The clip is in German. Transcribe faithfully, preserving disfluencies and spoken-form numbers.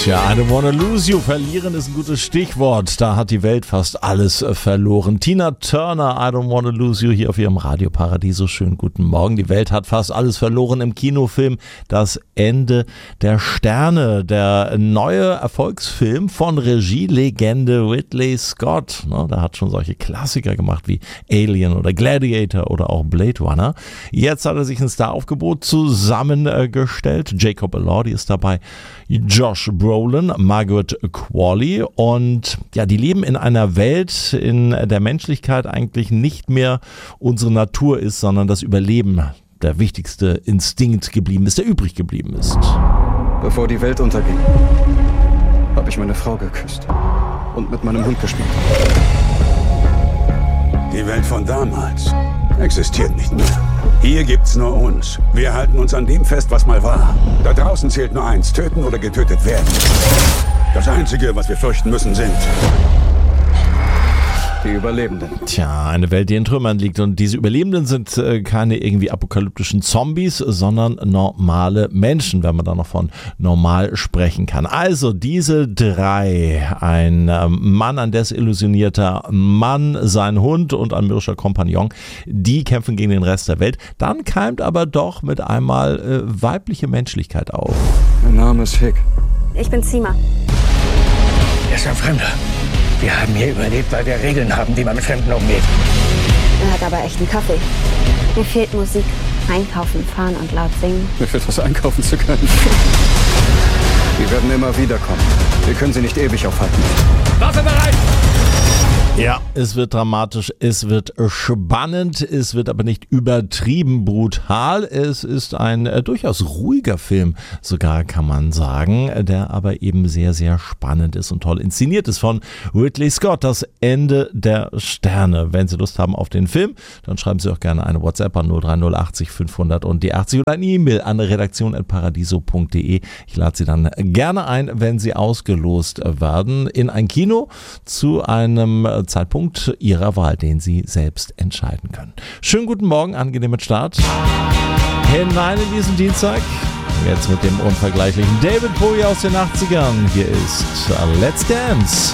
Tja, I don't wanna lose you. Verlieren ist ein gutes Stichwort. Da hat die Welt fast alles verloren. Tina Turner, I don't wanna lose you, hier auf ihrem Radio Paradiso. Schönen guten Morgen. Die Welt hat fast alles verloren im Kinofilm Das Ende der Sterne. Der neue Erfolgsfilm von Regielegende Ridley Scott. Der hat schon solche Klassiker gemacht wie Alien oder Gladiator oder auch Blade Runner. Jetzt hat er sich ein Staraufgebot zusammengestellt. Jacob Elordi ist dabei. Josh Brolin, Margaret Qualley, und ja, die leben in einer Welt, in der Menschlichkeit eigentlich nicht mehr unsere Natur ist, sondern das Überleben der wichtigste Instinkt geblieben ist, der übrig geblieben ist. Bevor die Welt unterging, habe ich meine Frau geküsst und mit meinem Hund gespielt. Die Welt von damals existiert nicht mehr. Hier gibt's nur uns. Wir halten uns an dem fest, was mal war. Da draußen zählt nur eins: töten oder getötet werden. Das Einzige, was wir fürchten müssen, sind die Überlebenden. Tja, eine Welt, die in Trümmern liegt. Und diese Überlebenden sind äh, keine irgendwie apokalyptischen Zombies, sondern normale Menschen, wenn man da noch von normal sprechen kann. Also diese drei, ein äh, Mann, ein desillusionierter Mann, sein Hund und ein mürrischer Kompagnon, die kämpfen gegen den Rest der Welt. Dann keimt aber doch mit einmal äh, weibliche Menschlichkeit auf. Mein Name ist Hick. Ich bin Zima. Er ist ein Fremder. Wir haben hier überlebt, weil wir Regeln haben, wie man mit Fremden umgeht. Er hat aber echt einen Kaffee. Mir fehlt Musik. Einkaufen, fahren und laut singen. Mir fehlt was einkaufen zu können. Die werden immer wieder kommen. Wir können sie nicht ewig aufhalten. Waffe bereit! Ja, es wird dramatisch, es wird spannend, es wird aber nicht übertrieben brutal. Es ist ein äh, durchaus ruhiger Film, sogar kann man sagen, der aber eben sehr, sehr spannend ist und toll inszeniert ist von Ridley Scott. Das Ende der Sterne. Wenn Sie Lust haben auf den Film, dann schreiben Sie auch gerne eine WhatsApp an null drei null achtzig fünfhundert und die achtzig oder eine E-Mail an redaktion at paradiso punkt de. Ich lade Sie dann gerne ein, wenn Sie ausgelost werden, in ein Kino zu einem Zeitpunkt Ihrer Wahl, den Sie selbst entscheiden können. Schönen guten Morgen, angenehmen Start hinein in diesen Dienstag. Jetzt mit dem unvergleichlichen David Bowie aus den achtzigern. Hier ist Let's Dance.